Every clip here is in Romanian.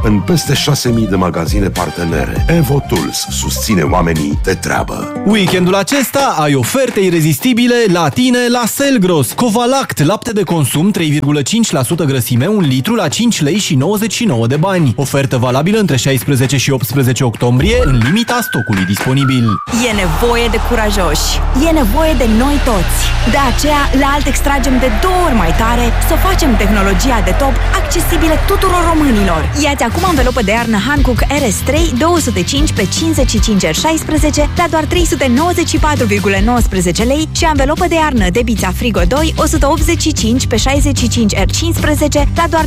în peste 6.000 de magazine partenere. Evo Tools susține oamenii de treabă. Weekendul acesta ai oferte irezistibile la tine la Selgros. Covalact, lapte de consum 3,5% grăsime, 1 litru la 5 lei și 99 de bani. Ofertă valabilă între 16 și 18 octombrie, în limita stocului disponibil. E nevoie de curajoși. E nevoie de noi toți. De aceea, la Alt extragem de 2 ori mai tare să facem tehnologia de top accesibile tuturor românilor. Iați acum învelopă de iarnă Hankook RS3 205 pe 55R16 la doar 394,19 lei și învelopă de iarnă Debița Frigo 2 185 pe 65R15 la doar 259,55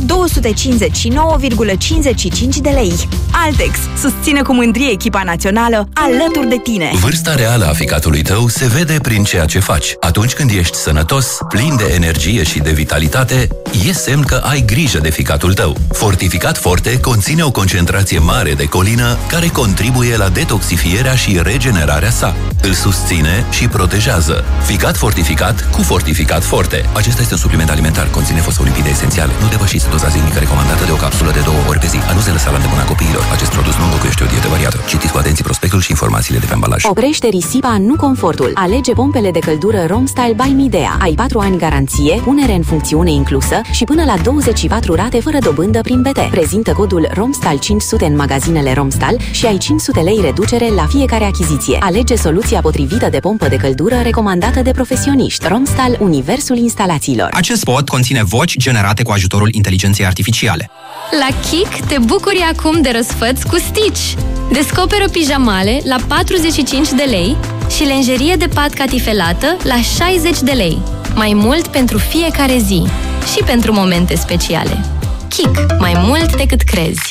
de lei. Altex susține cu mândrie echipa națională alături de tine. Vârsta reală a ficatului tău se vede prin ceea ce faci. Atunci când ești sănătos, plin de energie și de vitalitate, e semn că ai grijă de ficatul tău. Fortificat Forte conține o concentrație mare de colină care contribuie la detoxifierea și regenerarea sa. Îl susține și protejează. Ficat fortificat cu Fortificat Forte. Acesta este un supliment alimentar, conține fosfolipide esențiale. Nu depășiți doza zilnică recomandată de o capsulă de 2 ori pe zi. A nu se lăsa la îndemâna copiilor. Acest produs nu înlocuiește o dietă variată. Citiți cu atenție prospectul și informațiile de pe ambalaj. Oprește risipa, nu confortul. Alege pompele de căldură Romstyle by Midea. Ai 4 ani garanție, punere în funcțiune inclusă și până la 24 rate fără dobândă prin BT. Prezintă codul Romstyle 500 în magazinele Romstyle și ai 500 lei reducere la fiecare achiziție. Alege soluția potrivită de pompă de căldură recomandată de profesioniști. Romstyle, universul instalațiilor. Acest spot conține voci generate cu ajutorul inteligenței artificiale. La Kik te bucuri acum de răsfăț cu Stitch. Descoperă pijamale la 45 de lei și lenjerie de pat catifelată la 60 de lei. Mai mult pentru fiecare zi și pentru momente speciale. Kik, mai mult decât crezi.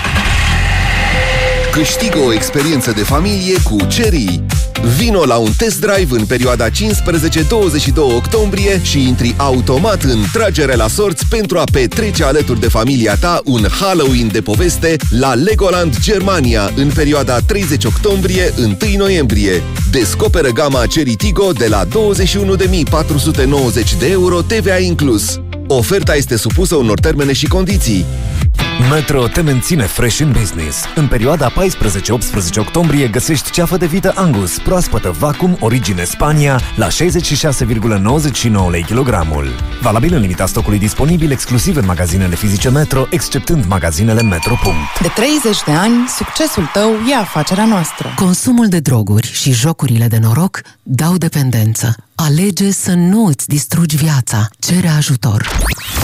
Câștigă o experiență de familie cu Chery. Vino la un test drive în perioada 15-22 octombrie și intri automat în tragere la sorți pentru a petrece alături de familia ta un Halloween de poveste la Legoland Germania în perioada 30 octombrie-1 noiembrie. Descoperă gama Chery Tiggo de la 21.490 de euro TVA inclus. Oferta este supusă unor termene și condiții. Metro te menține fresh in business. În perioada 14-18 octombrie găsești ceafă de vită Angus, proaspătă vacuum, origine Spania, la 66,99 lei kilogramul. Valabil în limita stocului disponibil exclusiv în magazinele fizice Metro, exceptând magazinele Metro. De 30 de ani, succesul tău e afacerea noastră. Consumul de droguri și jocurile de noroc dau dependență. Alege să nu îți distrugi viața. Cere ajutor.